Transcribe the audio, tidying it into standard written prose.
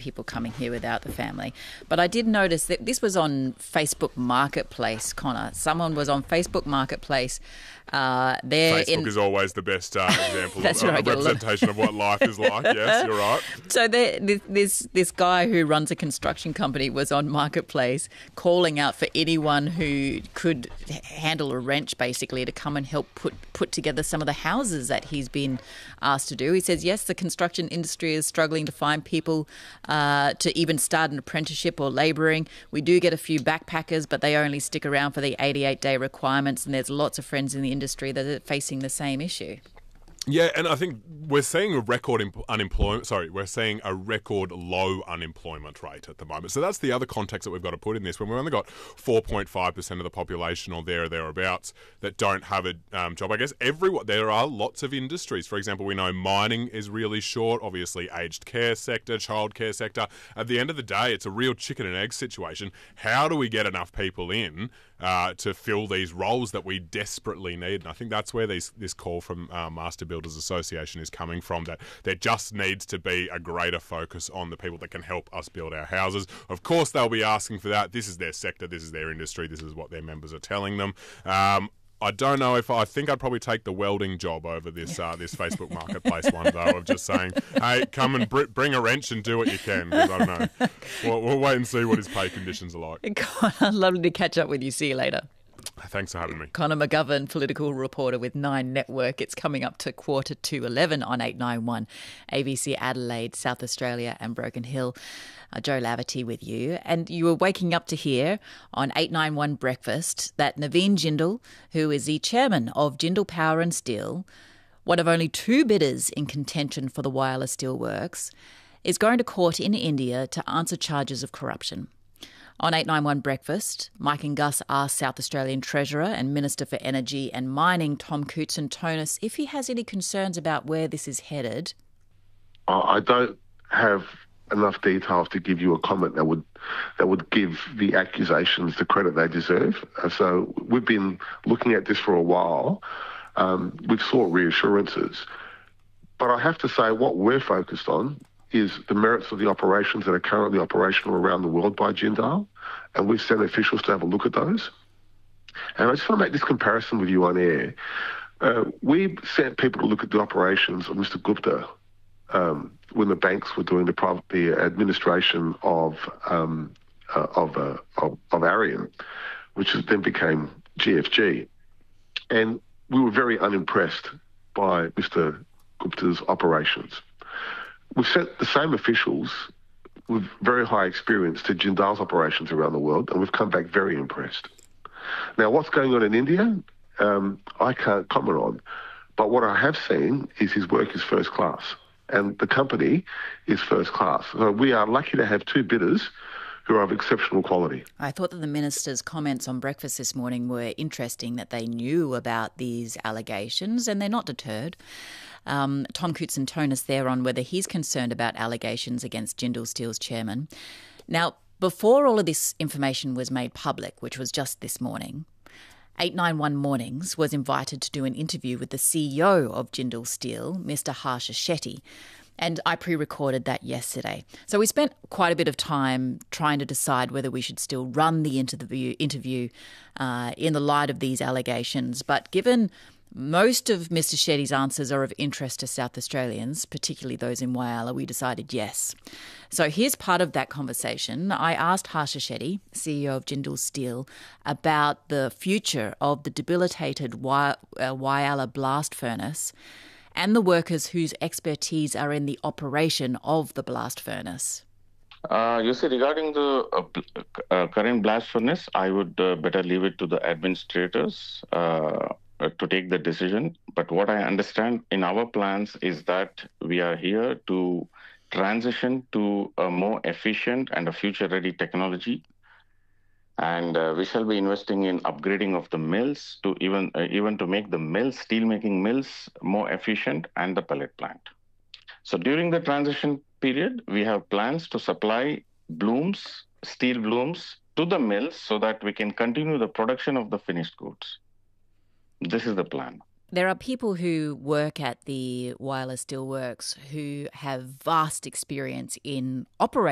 people coming here without the family. But I did notice that this was on Facebook Marketplace, Connor. Someone was on Facebook Marketplace. Facebook is always the best example of right, a representation of what life is like. Yes, you're right. So this guy who runs a construction company was on Marketplace calling out for anyone who could handle a wrench, basically, to come and help put together some of the houses that he's been asked to do. He says, yes, the construction industry is struggling to find people to even start an apprenticeship or labouring. We do get a few backpackers, but they only stick around for the 88-day requirements, and there's lots of friends in the industry that are facing the same issue. Yeah, and I think we're seeing a record unemployment. Sorry, we're seeing a record low unemployment rate at the moment. So that's the other context that we've got to put in this. When we've only got 4.5% of the population or thereabouts that don't have a job. I guess there are lots of industries. For example, we know mining is really short. Obviously, aged care sector, childcare sector. At the end of the day, it's a real chicken and egg situation. How do we get enough people in to fill these roles that we desperately need? And I think that's where this call from Master Builders Association is coming from, that there just needs to be a greater focus on the people that can help us build our houses. Of course, they'll be asking for that. This is their sector. This is their industry. This is what their members are telling them. I don't know if I think I'd probably take the welding job over this Facebook Marketplace one, though, of just saying, hey, come and bring a wrench and do what you can, because I don't know. We'll wait and see what his pay conditions are like. Connor, lovely to catch up with you. See you later. Thanks for having me. Connor McGovern, political reporter with Nine Network. It's coming up to 11:15 on 891 ABC Adelaide, South Australia and Broken Hill. Joe Laverty with you. And you were waking up to hear on 891 Breakfast that Naveen Jindal, who is the chairman of Jindal Power and Steel, one of only two bidders in contention for the Whyalla Steelworks, is going to court in India to answer charges of corruption. On 891 Breakfast, Mike and Gus asked South Australian Treasurer and Minister for Energy and Mining Tom Koutsantonis if he has any concerns about where this is headed. I don't have enough details to give you a comment that would give the accusations the credit they deserve. So we've been looking at this for a while. We've sought reassurances. But I have to say what we're focused on is the merits of the operations that are currently operational around the world by Jindal, and we've sent officials to have a look at those. And I just want to make this comparison with you on air. We sent people to look at the operations of Mr. Gupta when the banks were doing the administration of Arian, which then became GFG. And we were very unimpressed by Mr. Gupta's operations. We've sent the same officials with very high experience to Jindal's operations around the world, and we've come back very impressed. Now, what's going on in India, I can't comment on, but what I have seen is his work is first class, and the company is first class. So we are lucky to have two bidders who are of exceptional quality. I thought that the minister's comments on breakfast this morning were interesting, that they knew about these allegations and they're not deterred. Tom Koutsantonis there on whether he's concerned about allegations against Jindal Steel's chairman. Now, before all of this information was made public, which was just this morning, 891 Mornings was invited to do an interview with the CEO of Jindal Steel, Mr. Harsha Shetty, and I pre-recorded that yesterday. So we spent quite a bit of time trying to decide whether we should still run the interview in the light of these allegations. But given most of Mr. Shetty's answers are of interest to South Australians, particularly those in Whyalla, we decided yes. So here's part of that conversation. I asked Harsha Shetty, CEO of Jindal Steel, about the future of the debilitated Whyalla blast furnace and the workers whose expertise are in the operation of the blast furnace. You see, regarding the current blast furnace, I would better leave it to the administrators to take the decision. But what I understand in our plans is that we are here to transition to a more efficient and a future-ready technology. And we shall be investing in upgrading of the mills to even to make the mills, steel-making mills, more efficient, and the pellet plant. So during the transition period, we have plans to supply blooms, steel blooms, to the mills so that we can continue the production of the finished goods. This is the plan. There are people who work at the Whyalla Steelworks who have vast experience in operating